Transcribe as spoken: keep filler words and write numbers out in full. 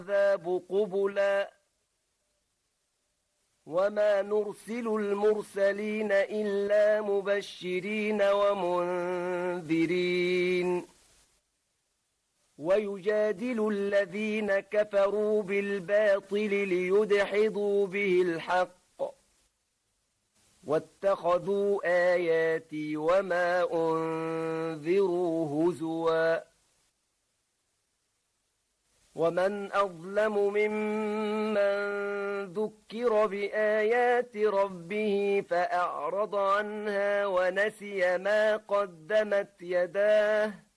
العذاب قبلا وما نرسل المرسلين إلا مبشرين ومنذرين ويجادل الذين كفروا بالباطل ليدحضوا به الحق واتخذوا آياتي وما أنذروا هزوا ومن أظلم ممن ذكر بآيات ربه فأعرض عنها ونسي ما قدمت يداه